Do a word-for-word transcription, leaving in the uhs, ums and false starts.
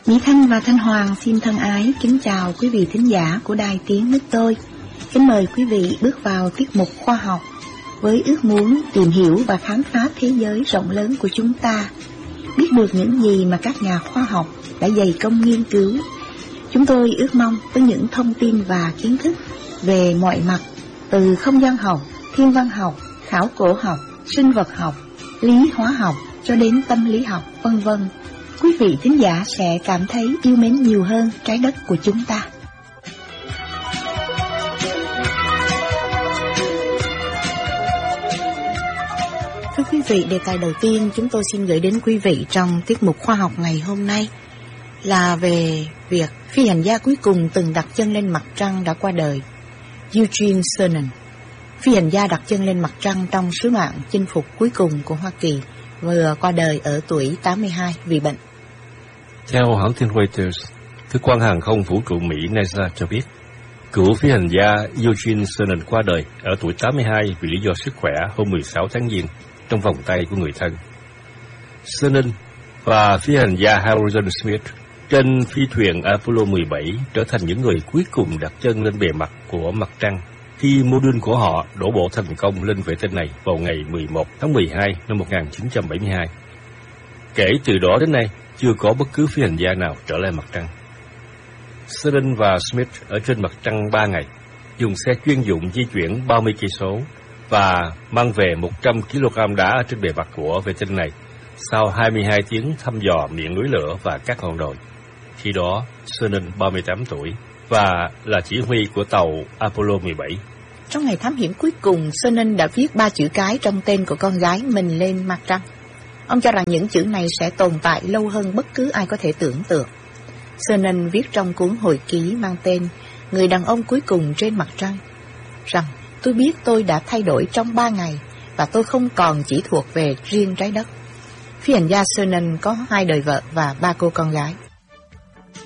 Mỹ Thanh và Thanh Hoàng xin thân ái kính chào quý vị thính giả của Đài Tiếng Nước Tôi. Kính mời quý vị bước vào tiết mục khoa học với ước muốn tìm hiểu và khám phá thế giới rộng lớn của chúng ta, biết được những gì mà các nhà khoa học đã dày công nghiên cứu. Chúng tôi ước mong với những thông tin và kiến thức về mọi mặt, từ không gian học, thiên văn học, khảo cổ học, sinh vật học, lý hóa học cho đến tâm lý học, vân vân, quý vị thính giả sẽ cảm thấy yêu mến nhiều hơn trái đất của chúng ta. Thưa quý vị, đề tài đầu tiên chúng tôi xin gửi đến quý vị trong tiết mục khoa học ngày hôm nay là về việc phi hành gia cuối cùng từng đặt chân lên mặt trăng đã qua đời, Eugene Cernan, phi hành gia đặt chân lên mặt trăng trong sứ mạng chinh phục cuối cùng của Hoa Kỳ, vừa qua đời ở tuổi tám mươi hai vì bệnh. Theo hãng tin Reuters, cơ quan hàng không vũ trụ Mỹ NASA cho biết, cựu phi hành gia Eugene Cernan qua đời ở tuổi tám mươi hai vì lý do sức khỏe hôm mười sáu tháng Giêng trong vòng tay của người thân. Cernan và phi hành gia Harrison Smith trên phi thuyền Apollo mười bảy trở thành những người cuối cùng đặt chân lên bề mặt của mặt trăng khi mô đun của họ đổ bộ thành công lên vệ tinh này vào ngày mười một tháng mười hai năm một nghìn chín trăm bảy mươi hai. Kể từ đó đến nay, chưa có bất cứ phi hành gia nào trở lại mặt trăng. Cernan và Smith ở trên mặt trăng ba ngày, dùng xe chuyên dụng di chuyển ba mươi cây số và mang về một trăm ki lô gam đá trên bề mặt của vệ tinh này sau hai mươi hai tiếng thăm dò miệng núi lửa và các ngọn đồi. Khi đó, Cernan ba mươi tám tuổi và là chỉ huy của tàu Apollo mười bảy. Trong ngày thám hiểm cuối cùng, Cernan đã viết ba chữ cái trong tên của con gái mình lên mặt trăng. Ông cho rằng những chữ này sẽ tồn tại lâu hơn bất cứ ai có thể tưởng tượng. Cernan viết trong cuốn hồi ký mang tên Người đàn ông cuối cùng trên mặt trăng rằng: tôi biết tôi đã thay đổi trong ba ngày và tôi không còn chỉ thuộc về riêng trái đất. Phi hành gia Cernan có hai đời vợ và ba cô con gái.